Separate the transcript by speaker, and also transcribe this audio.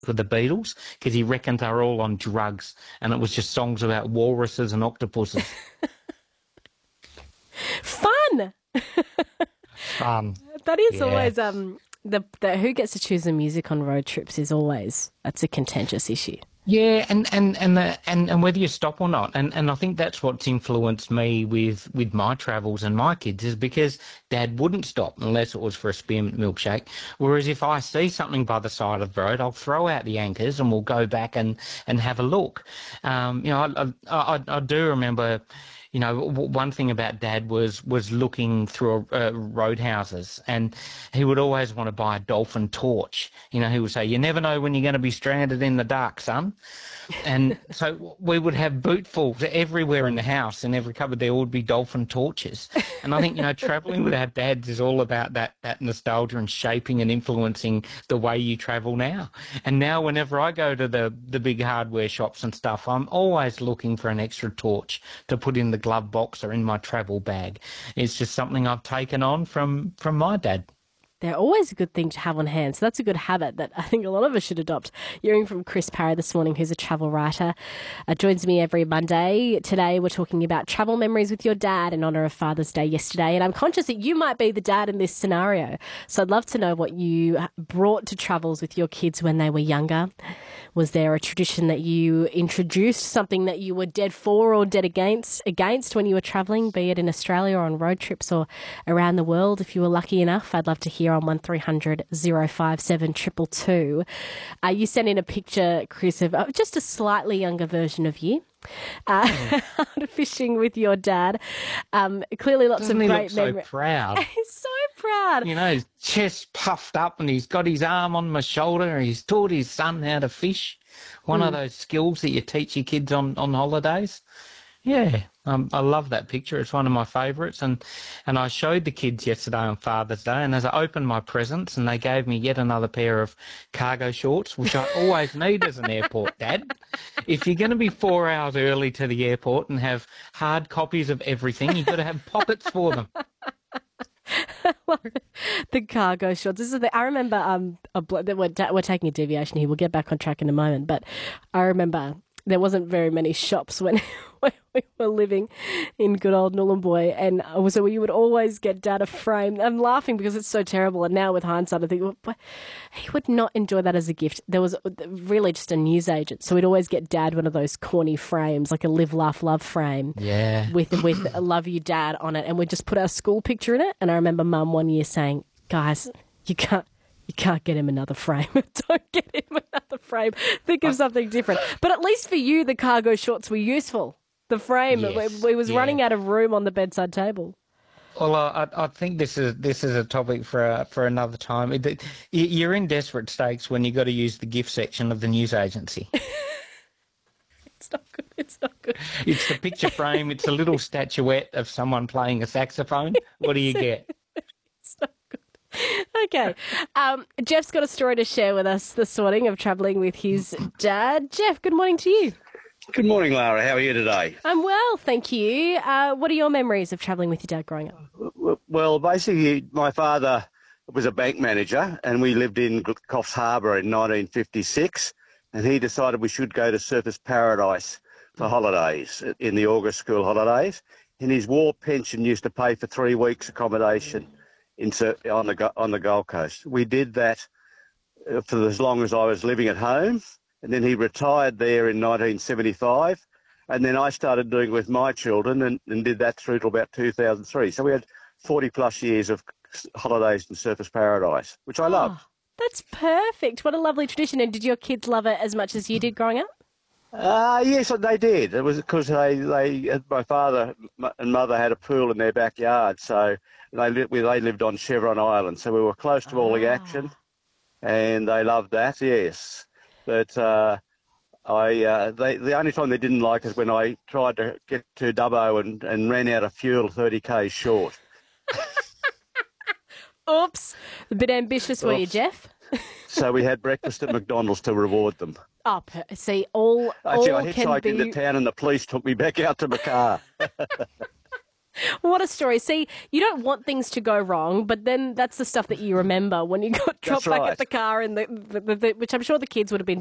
Speaker 1: for the Beatles because he reckoned they were all on drugs, and it was just songs about walruses and octopuses.
Speaker 2: Fun! That is always the who gets to choose the music on road trips is always that's a contentious issue.
Speaker 1: Yeah, and whether you stop or not, and I think that's what's influenced me with my travels and my kids is because Dad wouldn't stop unless it was for a spearmint milkshake. Whereas if I see something by the side of the road, I'll throw out the anchors and we'll go back and have a look. I do remember. One thing about Dad was looking through roadhouses, and he would always want to buy a dolphin torch. He would say, "You never know when you're going to be stranded in the dark, son." And so we would have bootfuls everywhere in the house. In every cupboard there would be dolphin torches. And I think, travelling with our dads is all about that nostalgia and shaping and influencing the way you travel now. And now whenever I go to the big hardware shops and stuff, I'm always looking for an extra torch to put in the glove box or in my travel bag. It's just something I've taken on from my dad.
Speaker 2: They're always a good thing to have on hand. So that's a good habit that I think a lot of us should adopt. You're hearing from Chris Parry this morning, who's a travel writer. Joins me every Monday. Today we're talking about travel memories with your dad in honour of Father's Day yesterday. And I'm conscious that you might be the dad in this scenario. So I'd love to know what you brought to travels with your kids when they were younger. Was there a tradition that you introduced, something that you were dead for or dead against when you were travelling, be it in Australia or on road trips or around the world? If you were lucky enough, I'd love to hear on 1300 057 222. You sent in a picture, Chris, of just a slightly younger version of you. Fishing with your dad. Clearly lots
Speaker 1: Doesn't
Speaker 2: of
Speaker 1: he
Speaker 2: great
Speaker 1: look so
Speaker 2: memories.
Speaker 1: proud?
Speaker 2: He's so proud.
Speaker 1: His chest puffed up and he's got his arm on my shoulder and he's taught his son how to fish. One of those skills that you teach your kids on holidays. Yeah, I love that picture. It's one of my favourites. And I showed the kids yesterday on Father's Day, and as I opened my presents, and they gave me yet another pair of cargo shorts, which I always need as an airport dad. If you're going to be 4 hours early to the airport and have hard copies of everything, you've got to have pockets for them.
Speaker 2: The cargo shorts. I remember we're taking a deviation here. We'll get back on track in a moment. But I remember there wasn't very many shops when we were living in good old Nhulunbuy, and so you would always get Dad a frame. I'm laughing because it's so terrible, and now with hindsight I think, well, he would not enjoy that as a gift. There was really just a newsagent, so we'd always get Dad one of those corny frames, like a Live, Laugh, Love frame, with a Love You Dad on it, and we'd just put our school picture in it. And I remember Mum one year saying, "Guys, you can't get him another frame. Don't get him another frame. Think of something different." But at least for you, the cargo shorts were useful. The frame,
Speaker 1: yes,
Speaker 2: we was running out of room on the bedside table.
Speaker 1: Well, I think this is a topic for another time. You're in desperate stakes when you got to use the gift section of the news agency.
Speaker 2: It's not good. It's not good.
Speaker 1: It's the picture frame. It's a little statuette of someone playing a saxophone. What do you get?
Speaker 2: It's not good. Okay. Jeff's got a story to share with us this morning of travelling with his dad. Jeff, good morning to you.
Speaker 3: Good morning, Lara. How are you today?
Speaker 2: I'm well, thank you. What are your memories of travelling with your dad growing up?
Speaker 3: Well, basically, my father was a bank manager, and we lived in Coffs Harbour in 1956, and he decided we should go to Surfers Paradise for holidays, in the August school holidays, and his war pension used to pay for 3 weeks' accommodation on the Gold Coast. We did that for as long as I was living at home. And then he retired there in 1975. And then I started doing it with my children and did that through to about 2003. So we had 40 plus years of holidays in Surfers Paradise, which I loved.
Speaker 2: That's perfect. What a lovely tradition. And did your kids love it as much as you did growing up?
Speaker 3: Yes, they did. It was because my father and mother had a pool in their backyard. So they lived on Chevron Island. So we were close to all the action. And they loved that, yes. But the only time they didn't like is when I tried to get to Dubbo and ran out of fuel 30 k's short.
Speaker 2: Oops. A bit ambitious for you, Jeff.
Speaker 3: So we had breakfast at McDonald's to reward them.
Speaker 2: Oh, see, all
Speaker 3: Actually, I
Speaker 2: can
Speaker 3: hitchhiked
Speaker 2: be...
Speaker 3: into town and the police took me back out to my car.
Speaker 2: What a story. See, you don't want things to go wrong, but then that's the stuff that you remember when you got dropped back
Speaker 3: right.
Speaker 2: at the car, and which I'm sure the kids would have been